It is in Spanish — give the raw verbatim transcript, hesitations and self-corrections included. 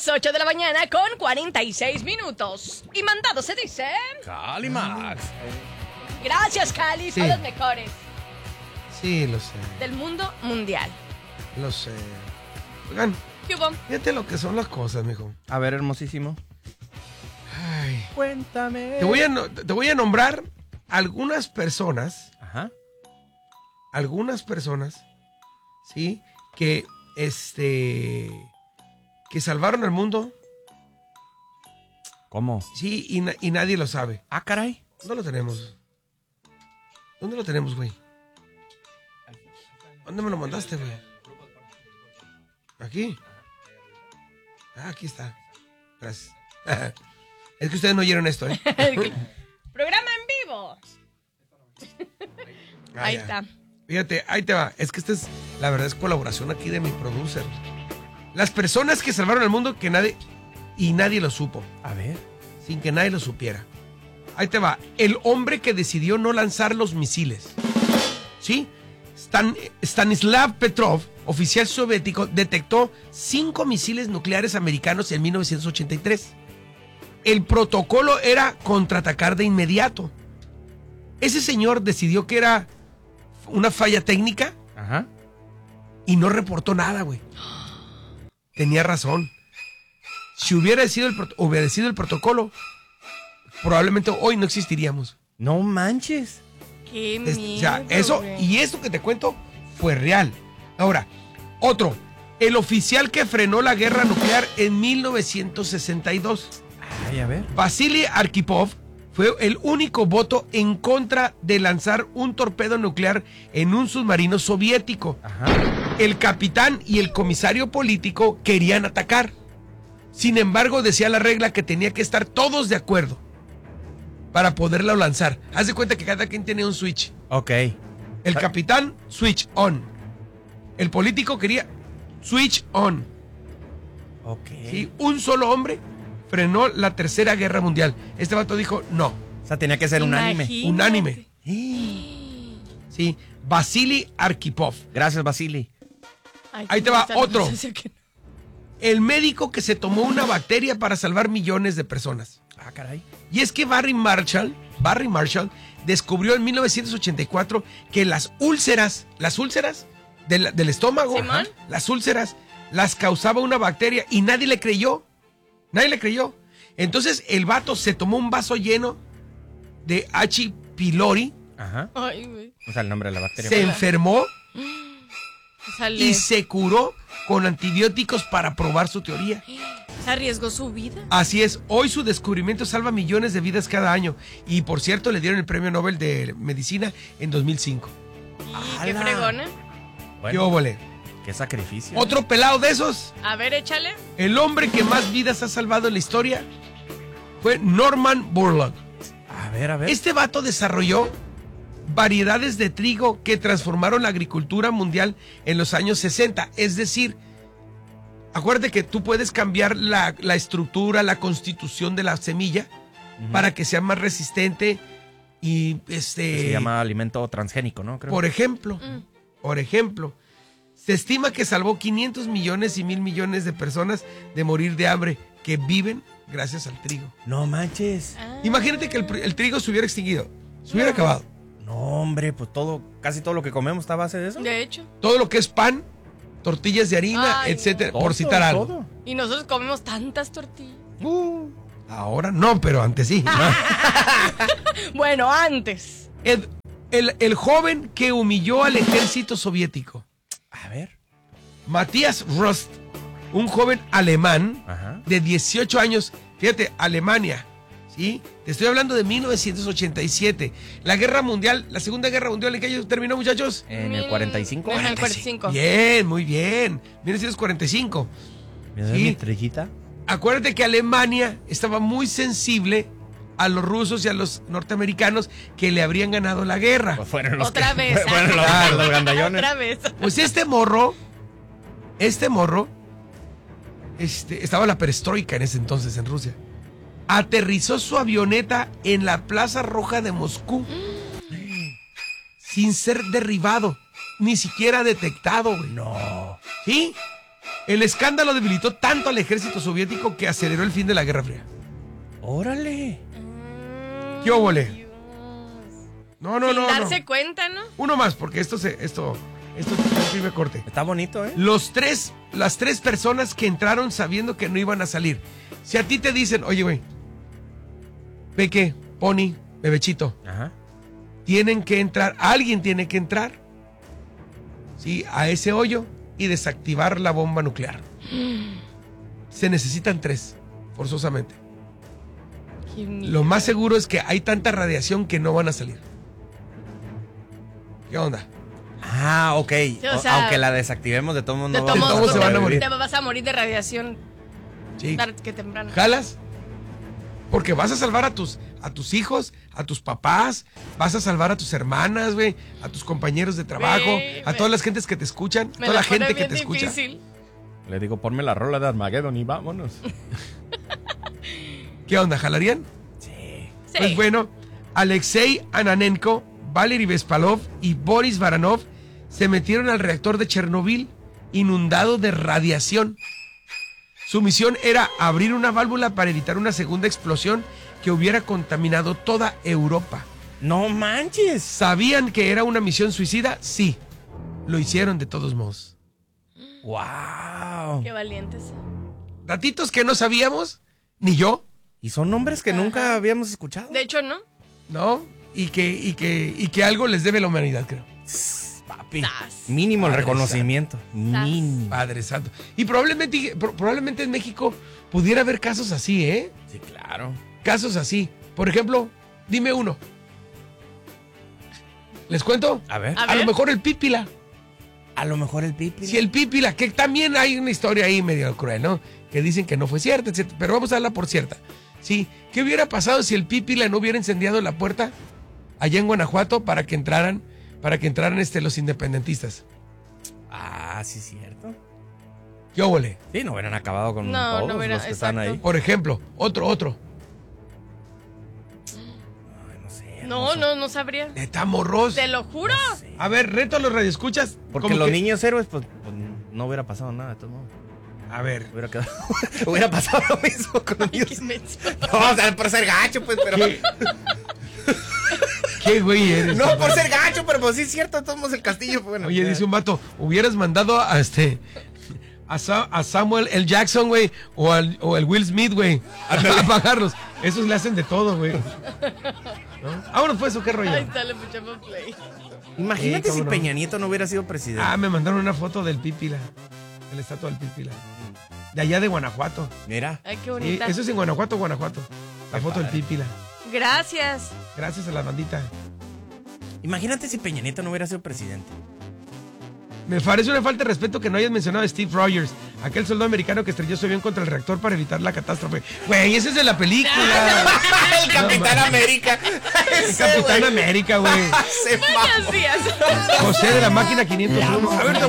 las ocho de la mañana con cuarenta y seis minutos. Y mandado se dice... Cali Max. Gracias, Cali, son Sí. los mejores Sí, lo sé, del mundo mundial. lo sé. Oigan, ¿Qué hubo? fíjate lo que son las cosas, mijo. A ver, hermosísimo. Ay, Cuéntame. te voy a, no- te voy a nombrar algunas personas, Ajá. algunas personas, ¿sí? Que, este, que salvaron al mundo, ¿Cómo? sí, y, na- y nadie lo sabe. Ah, caray. ¿Dónde lo tenemos? ¿Dónde lo tenemos, güey? ¿Dónde me lo mandaste, güey? ¿Aquí? Ah, aquí está. Gracias. Es que ustedes no oyeron esto, ¿eh? Programa en vivo. Ah, Ahí ya. está. Fíjate, ahí te va. Es que esta es, la verdad, es colaboración aquí de mi producer. Las personas que salvaron al mundo que nadie, y nadie lo supo, A ver. sin que nadie lo supiera. Ahí te va. El hombre que decidió no lanzar los misiles. ¿Sí? Stan, Stanislav Petrov, oficial soviético, detectó cinco misiles nucleares americanos en mil novecientos ochenta y tres. El protocolo era contraatacar de inmediato. Ese señor decidió que era una falla técnica Ajá. y no reportó nada, güey. Tenía razón. Si hubiera sido el, prot- obedecido el protocolo, probablemente hoy no existiríamos. No manches. Qué Es- miedo, o sea, eso, güey. y esto que te cuento fue real. Ahora, otro, el oficial que frenó la guerra nuclear en mil novecientos sesenta y dos, Ay, a ver. Vasily Arkhipov, fue el único voto en contra de lanzar un torpedo nuclear en un submarino soviético. Ajá. El capitán y el comisario político querían atacar. Sin embargo, decía la regla que tenía que estar todos de acuerdo para poderlo lanzar. Haz de cuenta que cada quien tiene un switch. Ok. El capitán, switch on. El político quería switch on. Ok. ¿Sí? Un solo hombre frenó la tercera guerra mundial. Este vato dijo no. O sea, tenía que ser un anime. Imagínate. Unánime. Sí. ¿Sí? Vasily Arkhipov. Gracias, Vasily. Ay, Ahí te va esta otro. noticia que no. El médico que se tomó una bacteria para salvar millones de personas. Ah, caray. Y es que Barry Marshall, Barry Marshall descubrió en mil novecientos ochenta y cuatro que las úlceras, las úlceras del, del estómago, ¿Simón? ajá, las úlceras las causaba una bacteria y nadie le creyó. Nadie le creyó. Entonces el vato se tomó un vaso lleno de H. pylori, Ajá. Ay, güey. O sea, el nombre de la bacteria. se enfermó Sale. y se curó con antibióticos para probar su teoría. ¿Se arriesgó su vida? Así es, hoy su descubrimiento salva millones de vidas cada año. Y por cierto, le dieron el premio Nobel de Medicina en dos mil cinco. Y qué ¡Hala! fregona. ¿Qué Bueno, óvole? qué sacrificio. Otro pelado de esos, A ver, échale. el hombre que más vidas ha salvado en la historia fue Norman Borlaug. A ver, a ver. Este vato desarrolló variedades de trigo que transformaron la agricultura mundial en los años sesenta. Es decir, acuérdate que tú puedes cambiar la, la estructura, la constitución de la semilla Ujú. para que sea más resistente y este... Se llama alimento transgénico, ¿no? Creo. Por ejemplo, Mm. por ejemplo, se estima que salvó quinientos millones y mil millones de personas de morir de hambre que viven gracias al trigo. No manches. Ah. Imagínate que el, pr- el trigo se hubiera extinguido, se hubiera acabado. No, hombre, pues todo, casi todo lo que comemos está a base de eso. De hecho. Todo lo que es pan, tortillas de harina, Ay, etcétera, Todo, por citar algo. todo. Y nosotros comemos tantas tortillas. Uh, ahora no, pero antes sí. Bueno, antes. el, el- el joven que humilló al ejército soviético, A ver. Matthias Rust, un joven alemán Ajá. de dieciocho años, fíjate, Alemania, ¿sí? Te estoy hablando de mil novecientos ochenta y siete. La guerra mundial, la segunda guerra mundial, ¿en qué año terminó, muchachos? En el cuarenta y cinco. En el cuarenta y cinco. Bien, muy bien, mil novecientos cuarenta y cinco. ¿Me das Sí. mi estrellita? Acuérdate que Alemania estaba muy sensible a los rusos y a los norteamericanos que le habrían ganado la guerra. Pues fueron los Otra que- vez. Fueron los, Ah. los gandallones. Otra vez. Pues este morro, este morro, este, estaba la perestroika en ese entonces en Rusia. Aterrizó su avioneta en la Plaza Roja de Moscú sin ser derribado, ni siquiera detectado, güey. No. ¿Sí? El escándalo debilitó tanto al ejército soviético que aceleró el fin de la Guerra Fría. Órale. ¿Qué óvole? No, no, Sin no. darse no. cuenta, ¿no? Uno más, porque esto se, esto, esto es el primer corte. Está bonito, ¿eh? Los tres, las tres personas que entraron sabiendo que no iban a salir. Si a ti te dicen, oye, güey, Peque, Pony, Bebechito, Ajá. tienen que entrar, alguien tiene que entrar, ¿sí? A ese hoyo y desactivar la bomba nuclear. Se necesitan tres, forzosamente. Qué miedo. Lo más seguro es que hay tanta radiación que no van a salir. ¿Qué onda? Ah, ok. o O- sea, Aunque la desactivemos, de todos modos De no todos vamos todos modos, se te, van a morir. te vas a morir de radiación Sí. tarde que temprano. ¿Jalas? Porque vas a salvar a tus, a tus hijos, a tus papás, vas a salvar a tus hermanas, güey, a tus compañeros de trabajo, Güey, a me- todas las gentes que te escuchan, Me toda la pone gente que bien te escucha. difícil. Le digo, ponme la rola de Armageddon y vámonos. ¿Qué onda? ¿Jalarían? Sí. Sí. Pues bueno, Alexei Ananenko, Valery Bespalov y Boris Baranov se metieron al reactor de Chernobyl inundado de radiación. Su misión era abrir una válvula para evitar una segunda explosión que hubiera contaminado toda Europa. No manches. ¿Sabían que era una misión suicida? Sí. Lo hicieron de todos modos. Wow. Qué valientes. Datitos que no sabíamos, ni yo, Y son nombres que nunca Ajá. habíamos escuchado. De hecho, ¿no? ¿no? Y que, y que, y que algo les debe la humanidad, creo. Papi. Sas. Mínimo el Padre reconocimiento. Mínimo. Padre Santo. Y probablemente, pro- probablemente en México pudiera haber casos así, ¿eh? Sí, claro. Casos así. Por ejemplo, dime uno. ¿Les cuento? A ver. A A lo ver. mejor el Pípila. A lo mejor el pipi. Si el Pípila, que también hay una historia ahí medio cruel, ¿no? Que dicen que no fue cierta, etcétera. Pero vamos a darla por cierta. Sí. ¿Qué hubiera pasado si el Pípila no hubiera incendiado la puerta allá en Guanajuato para que entraran, para que entraran este, los independentistas? Ah, sí, cierto. ¿Qué óvole? Sí, no hubieran acabado con No, todos no hubiera- los que están exacto. ahí. Por ejemplo, otro, otro. Ay, no sé. No, no, no sabría. Neta, morros. Te lo juro. No sé. A ver, reto a los radioescuchas. Porque como los que- niños héroes, pues, pues, no hubiera pasado nada de todos modos. A ver. Hubiera quedado. hubiera pasado lo mismo con los niños. Qué menso. No, o sea, por ser gacho, pues, pero. ¿Qué? ¿Qué güey eres? No, por compadre? ser gacho, pero pues sí es cierto, todos el castillo. Pues, bueno, Oye, ya. dice un vato, hubieras mandado a este. A, Sa- a Samuel L. Jackson, güey, o al o el Will Smith, güey, a, a pagarlos. Esos le hacen de todo, güey. ¿No? Vámonos pues, ¿o qué rollo? Ahí está, le puchamos play. Imagínate Sí, si cómo no. Peña Nieto no hubiera sido presidente. Ah, me mandaron una foto del Pípila. De la estatua del Pípila. De allá de Guanajuato. Mira. Ay, qué Sí, bonita. eso es en Guanajuato, Guanajuato. La Qué foto del padre. Pípila. Gracias. Gracias a la bandita. Imagínate si Peña Nieto no hubiera sido presidente. Me parece una falta de respeto que no hayas mencionado a Steve Rogers, aquel soldado americano que estrelló su avión contra el reactor para evitar la catástrofe. Güey, ese es de la película. el Capitán América. El Capitán América, güey. Se mamó. Buenos días. José de la máquina quinientos uno. A ver, te